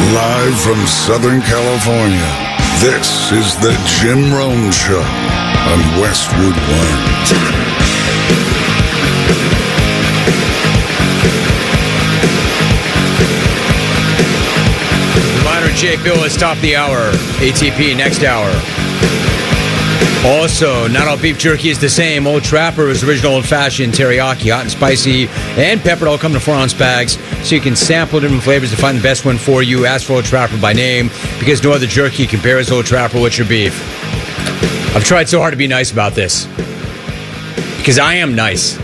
Live from Southern California, this is the Jim Rome Show on Westwood One. Jake Bill is top of the hour. ATP next hour. Also, not all beef jerky is the same. Old Trapper is original old-fashioned teriyaki, hot and spicy, and peppered. All come in 4-ounce bags, so you can sample different flavors to find the best one for you. Ask for Old Trapper by name, because no other jerky compares Old Trapper with your beef. I've tried so hard to be nice about this, because I am nice.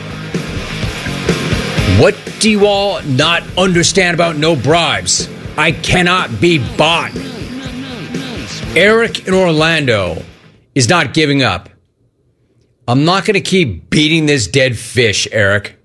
What do you all not understand about no bribes? I cannot be bought. Eric in Orlando is not giving up. I'm not going to keep beating this dead fish, Eric.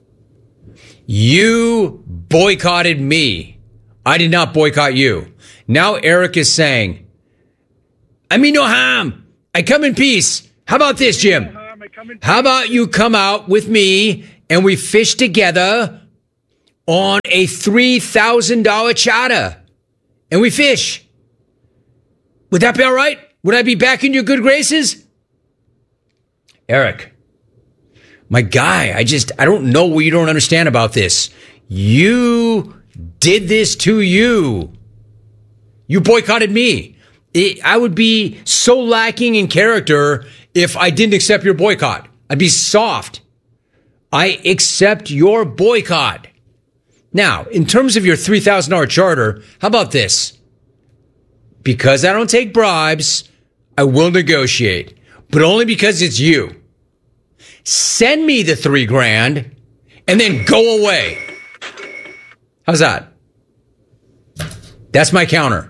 You boycotted me. I did not boycott you. Now Eric is saying, I mean no harm. I come in peace. How about this, Jim? How about you come out with me and we fish together on a $3,000 charter, and we fish. Would that be all right? Would I be back in your good graces? Eric, my guy, I don't know what you don't understand about this. You did this to you. You boycotted me. I would be so lacking in character if I didn't accept your boycott. I'd be soft. I accept your boycott. Now, in terms of your $3,000 charter, how about this? Because I don't take bribes, I will negotiate, but only because it's you. Send me the $3,000 and then go away. How's that? That's my counter.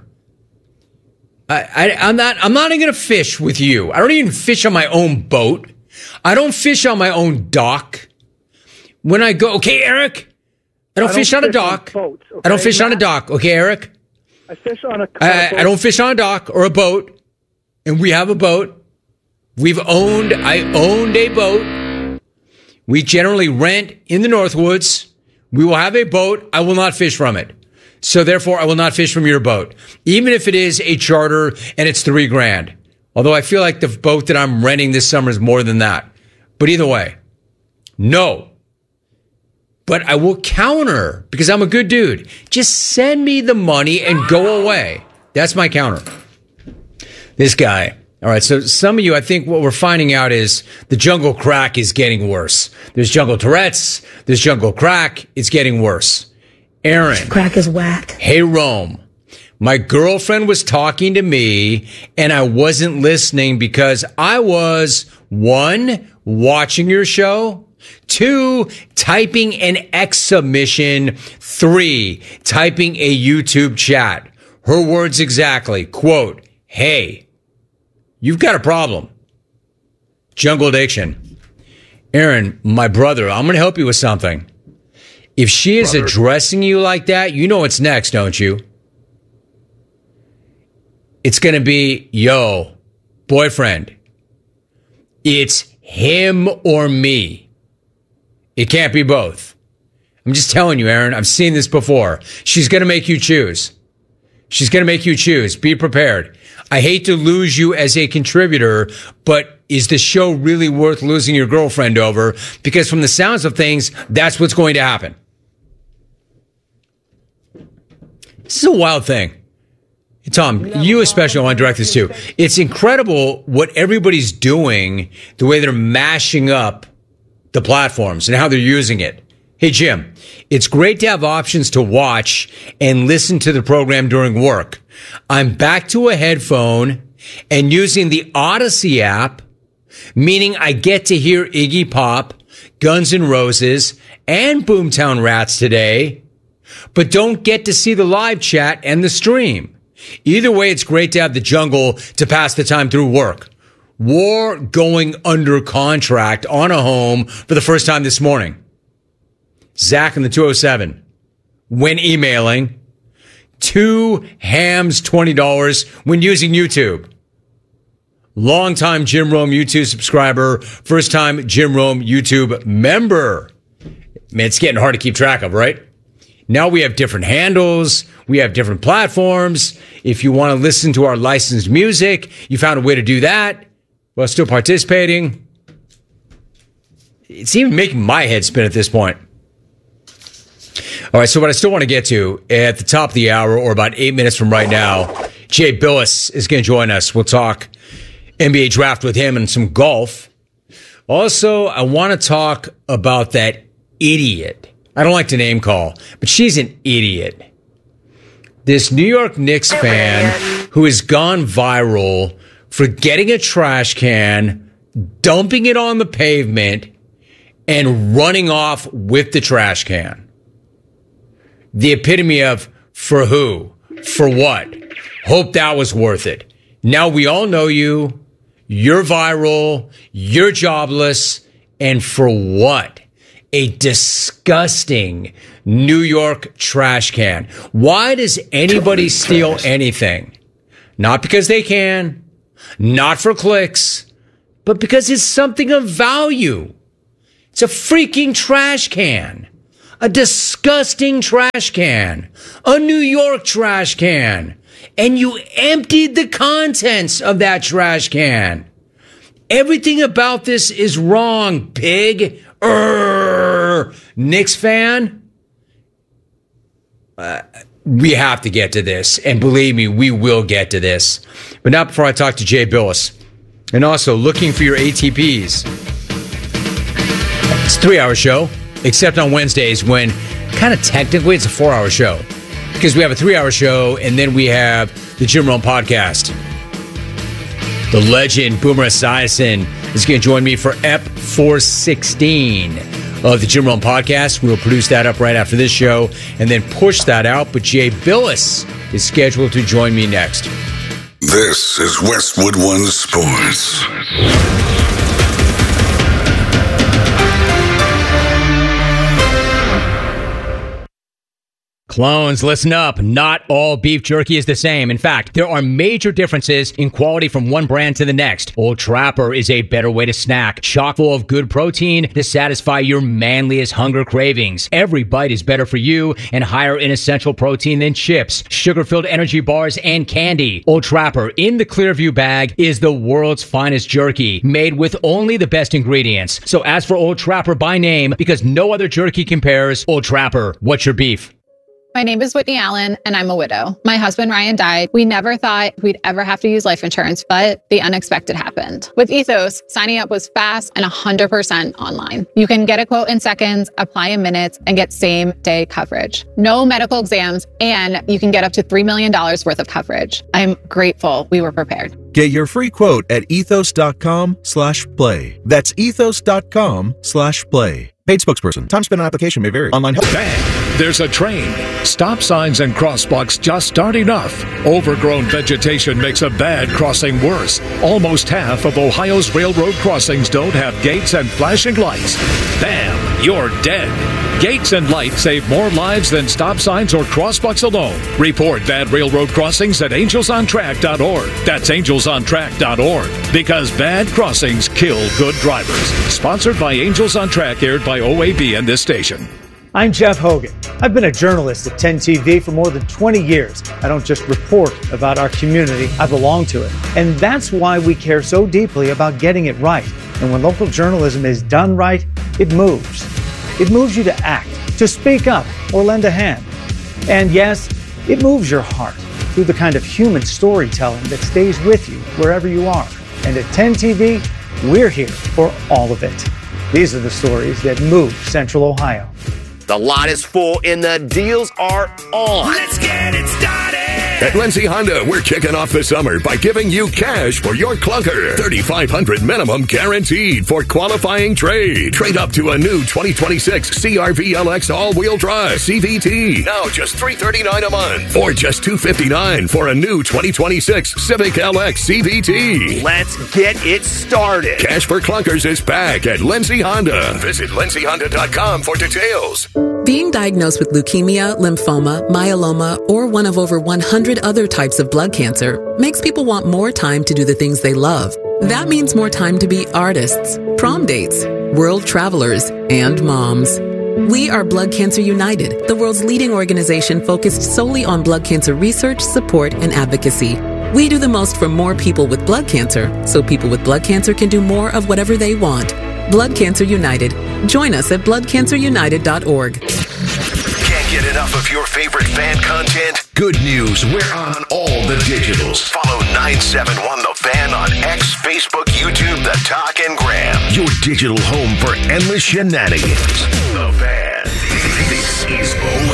I'm not even going to fish with you. I don't even fish on my own boat. I don't fish on my own dock. When I go, okay, Eric, I don't fish on a dock. Boats, okay? I don't fish on a dock. Okay, Eric? I fish on a I don't fish on a dock or a boat. And we have a boat. I owned a boat. We generally rent in the Northwoods. We will have a boat. I will not fish from it. So therefore, I will not fish from your boat. Even if it is a charter and it's $3,000. Although I feel like the boat that I'm renting this summer is more than that. But either way, no. But I will counter because I'm a good dude. Just send me the money and go away. That's my counter. This guy. All right. So some of you, I think what we're finding out is the jungle crack is getting worse. There's jungle Tourette's. There's jungle crack. It's getting worse. Aaron. Crack is whack. Hey, Rome. My girlfriend was talking to me and I wasn't listening because I was, 1, watching your show. 2, typing an X submission. 3, typing a YouTube chat. Her words exactly, quote, hey, you've got a problem. Jungle addiction. Aaron, my brother, I'm going to help you with something. If she is addressing you like that, you know what's next, don't you? It's going to be, yo, boyfriend, it's him or me. It can't be both. I'm just telling you, Aaron, I've seen this before. She's going to make you choose. She's going to make you choose. Be prepared. I hate to lose you as a contributor, but is the show really worth losing your girlfriend over? Because from the sounds of things, that's what's going to happen. This is a wild thing. Tom, you especially want to direct this to. It's incredible what everybody's doing, the way they're mashing up the platforms and how they're using it. Hey, Jim, it's great to have options to watch and listen to the program during work. I'm back to a headphone and using the Odyssey app, meaning I get to hear Iggy Pop, Guns N' Roses, and Boomtown Rats today, but don't get to see the live chat and the stream. Either way, it's great to have the jungle to pass the time through work. War going under contract on a home for the first time this morning. Zach in the 207. When emailing, 2 hams, $20 when using YouTube. Longtime Jim Rome YouTube subscriber, first time Jim Rome YouTube member. Man, it's getting hard to keep track of, right? Now we have different handles. We have different platforms. If you want to listen to our licensed music, you found a way to do that while still participating. It's even making my head spin at this point. All right, so what I still want to get to at the top of the hour, or about 8 minutes from right now, Jay Billis is going to join us. We'll talk NBA draft with him and some golf. Also, I want to talk about that idiot. I don't like to name call, but she's an idiot. This New York Knicks fan who has gone viral for getting a trash can, dumping it on the pavement, and running off with the trash can. The epitome of for who? For what? Hope that was worth it. Now we all know you. You're viral. You're jobless. And for what? A disgusting New York trash can. Why does anybody steal anything? Not because they can, not for clicks, but because it's something of value. It's a freaking trash can. A disgusting trash can. A New York trash can. And you emptied the contents of that trash can. Everything about this is wrong, pig. Knicks fan. We have to get to this. And believe me, we will get to this. But not before I talk to Jay Billis. And also, looking for your ATPs. It's a 3-hour show, except on Wednesdays when kind of technically it's a 4-hour show. Because we have a 3-hour show and then we have the Jim Rome podcast. The legend Boomer Esiason is going to join me for EP 416 of the Jim Rome podcast. We will produce that up right after this show and then push that out. But Jay Billis is scheduled to join me next. This is Westwood One Sports. Clones, listen up. Not all beef jerky is the same. In fact, there are major differences in quality from one brand to the next. Old Trapper is a better way to snack, chock full of good protein to satisfy your manliest hunger cravings. Every bite is better for you and higher in essential protein than chips, sugar-filled energy bars, and candy. Old Trapper in the Clearview bag is the world's finest jerky, made with only the best ingredients. So ask for Old Trapper by name because no other jerky compares. Old Trapper, what's your beef? My name is Whitney Allen, and I'm a widow. My husband, Ryan, died. We never thought we'd ever have to use life insurance, but the unexpected happened. With Ethos, signing up was fast and 100% online. You can get a quote in seconds, apply in minutes, and get same-day coverage. No medical exams, and you can get up to $3 million worth of coverage. I'm grateful we were prepared. Get your free quote at ethos.com/play. That's ethos.com/play. Paid spokesperson. Time spent on application may vary. Online help. Bang! There's a train. Stop signs and crosswalks just aren't enough. Overgrown vegetation makes a bad crossing worse. Almost half of Ohio's railroad crossings don't have gates and flashing lights. Bam! You're dead. Gates and lights save more lives than stop signs or crosswalks alone. Report bad railroad crossings at angelsontrack.org. That's angelsontrack.org. Because bad crossings kill good drivers. Sponsored by Angels on Track, aired by OAB and this station. I'm Jeff Hogan. I've been a journalist at 10 TV for more than 20 years. I don't just report about our community, I belong to it. And that's why we care so deeply about getting it right. And when local journalism is done right, it moves. It moves you to act, to speak up, or lend a hand. And yes, it moves your heart through the kind of human storytelling that stays with you wherever you are. And at 10 TV, we're here for all of it. These are the stories that move Central Ohio. The lot is full and the deals are on. Let's get it started. At Lindsay Honda, we're kicking off the summer by giving you cash for your clunker. $3,500 minimum guaranteed for qualifying trade. Trade up to a new 2026 CR-V LX all-wheel drive CVT. Now just $339 a month. Or just $259 for a new 2026 Civic LX CVT. Let's get it started. Cash for clunkers is back at Lindsay Honda. Visit lindsayhonda.com for details. Being diagnosed with leukemia, lymphoma, myeloma, or one of over 100 other types of blood cancer makes people want more time to do the things they love. That means more time to be artists, prom dates, world travelers, and moms. We are Blood Cancer United, the world's leading organization focused solely on blood cancer research, support, and advocacy. We do the most for more people with blood cancer, so people with blood cancer can do more of whatever they want. Blood Cancer United. Join us at bloodcancerunited.org. Can't get enough of your favorite fan content? Good news, we're on all the digitals. Follow 971 The Fan on X, Facebook, YouTube, The Talk, and Gram. Your digital home for endless shenanigans. The Fan. This is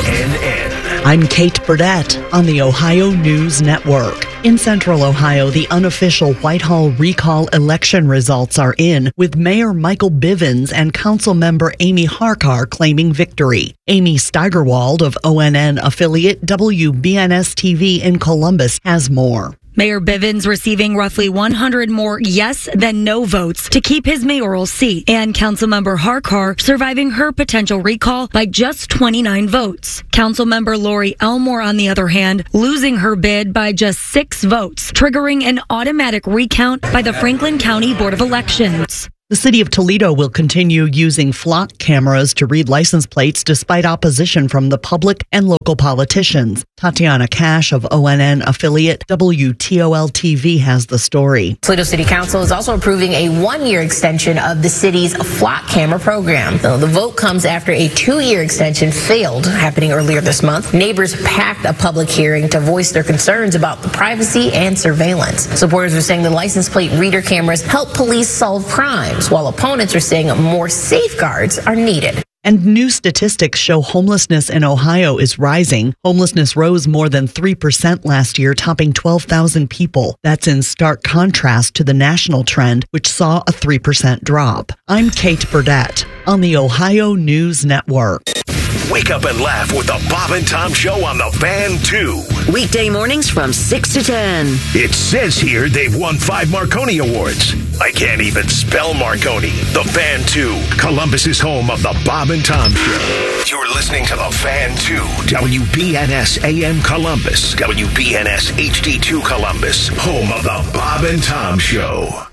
ONN. I'm Kate Burdett on the Ohio News Network. In Central Ohio, the unofficial Whitehall recall election results are in, with Mayor Michael Bivens and Councilmember Amy Harkar claiming victory. Amy Steigerwald of ONN affiliate WBNS-TV in Columbus has more. Mayor Bivens receiving roughly 100 more yes than no votes to keep his mayoral seat, and Councilmember Harkar surviving her potential recall by just 29 votes. Councilmember Lori Elmore, on the other hand, losing her bid by just 6 votes, triggering an automatic recount by the Franklin County Board of Elections. The city of Toledo will continue using flock cameras to read license plates despite opposition from the public and local politicians. Tatiana Cash of ONN affiliate WTOL-TV has the story. Toledo City Council is also approving a 1-year extension of the city's flock camera program. The vote comes after a 2-year extension failed, happening earlier this month. Neighbors packed a public hearing to voice their concerns about the privacy and surveillance. Supporters are saying the license plate reader cameras help police solve crimes, while opponents are saying more safeguards are needed. And new statistics show homelessness in Ohio is rising. Homelessness rose more than 3% last year, topping 12,000 people. That's in stark contrast to the national trend, which saw a 3% drop. I'm Kate Burdett on the Ohio News Network. Wake up and laugh with the Bob and Tom Show on The Fan 2. Weekday mornings from 6 to 10. It says here they've won 5 Marconi Awards. I can't even spell Marconi. The Fan 2, Columbus's home of the Bob and Tom Show. You're listening to The Fan 2, WBNS AM Columbus, WBNS HD2 Columbus, home of the Bob and Tom Show.